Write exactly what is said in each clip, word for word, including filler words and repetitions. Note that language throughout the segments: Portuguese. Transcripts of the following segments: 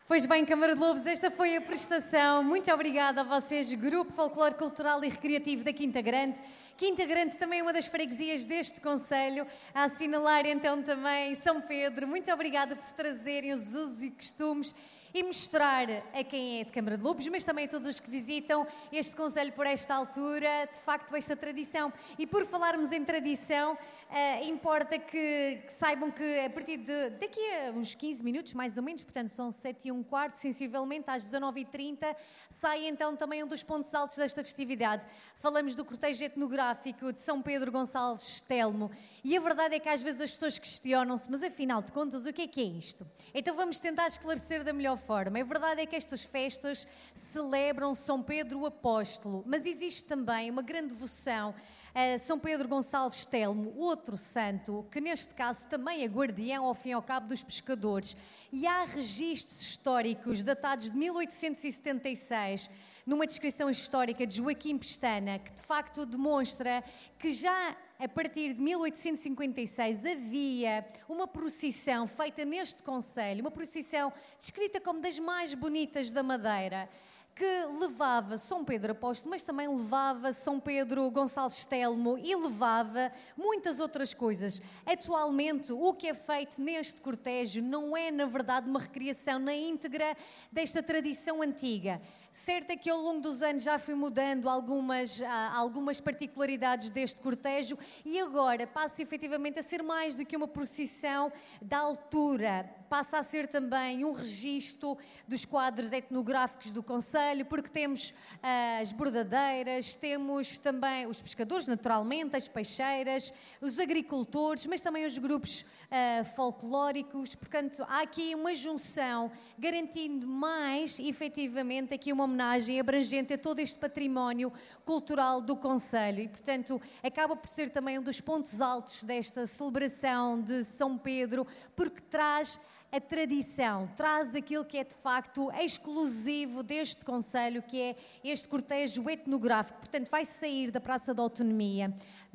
Pois bem, Câmara de Lobos, esta foi a prestação. Muito obrigada a vocês, Grupo Folclore Cultural e Recreativo da Quinta Grande. Quinta Grande também é uma das freguesias deste concelho, a assinalar então também São Pedro. Muito obrigada por trazerem os usos e costumes e mostrar a quem é de Câmara de Lobos, mas também a todos os que visitam este concelho por esta altura, de facto, esta tradição. E por falarmos em tradição, Uh, importa que, que saibam que a partir de daqui a uns quinze minutos, mais ou menos, portanto são sete e um quarto, sensivelmente às dezanove e trinta, sai então também um dos pontos altos desta festividade. Falamos do cortejo etnográfico de São Pedro Gonçalves Telmo e a verdade é que às vezes as pessoas questionam-se, mas afinal de contas, o que é que é isto? Então vamos tentar esclarecer da melhor forma. A verdade é que estas festas celebram São Pedro o Apóstolo, mas existe também uma grande devoção a São Pedro Gonçalves Telmo, outro santo, que neste caso também é guardião, ao fim e ao cabo, dos pescadores. E há registros históricos datados de mil oitocentos e setenta e seis, numa descrição histórica de Joaquim Pestana, que de facto demonstra que já a partir de mil oitocentos e cinquenta e seis havia uma procissão feita neste concelho, uma procissão descrita como das mais bonitas da Madeira, que levava São Pedro Apóstolo, mas também levava São Pedro Gonçalves Telmo e levava muitas outras coisas. Atualmente, o que é feito neste cortejo não é, na verdade, uma recriação na íntegra desta tradição antiga. Certo é que ao longo dos anos já fui mudando algumas, algumas particularidades deste cortejo e agora passa efetivamente a ser mais do que uma procissão da altura. Passa a ser também um registro dos quadros etnográficos do concelho, porque temos uh, as bordadeiras, temos também os pescadores, naturalmente, as peixeiras, os agricultores, mas também os grupos uh, folclóricos. Portanto, há aqui uma junção, garantindo mais, efetivamente, aqui uma homenagem abrangente a todo este património cultural do concelho. E, portanto, acaba por ser também um dos pontos altos desta celebração de São Pedro, porque traz a tradição, traz aquilo que é de facto exclusivo deste concelho, que é este cortejo etnográfico. Portanto, vai sair da Praça da Autonomia,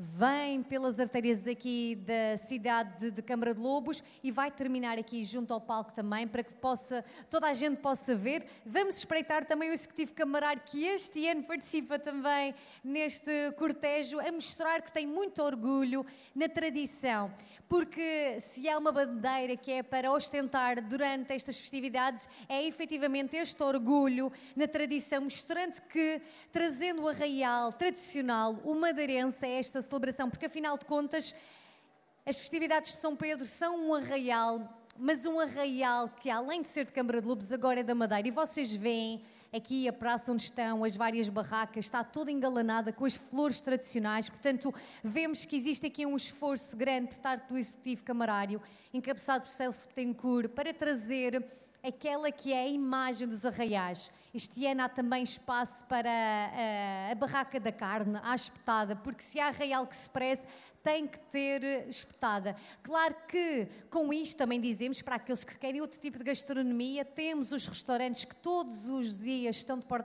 vem pelas artérias aqui da cidade de, de Câmara de Lobos e vai terminar aqui junto ao palco também, para que possa, toda a gente possa ver. Vamos espreitar também o Executivo Camarário, que este ano participa também neste cortejo, a mostrar que tem muito orgulho na tradição, porque se há uma bandeira que é para ostentar durante estas festividades, é efetivamente este orgulho na tradição, mostrando que, trazendo o arraial tradicional, o madeirense a esta celebração, porque afinal de contas, as festividades de São Pedro são um arraial, mas um arraial que, além de ser de Câmara de Lobos, agora é da Madeira. E vocês veem aqui a praça onde estão as várias barracas, está toda engalanada com as flores tradicionais. Portanto, vemos que existe aqui um esforço grande por parte do Executivo Camarário, encabeçado por Celso Betancourt, para trazer aquela que é a imagem dos arraiais. Este ano há também espaço para a, a barraca da carne, à espetada, porque se há arraial que se preze, tem que ter espetada. Claro que com isto também dizemos, para aqueles que querem outro tipo de gastronomia, temos os restaurantes que todos os dias estão de portas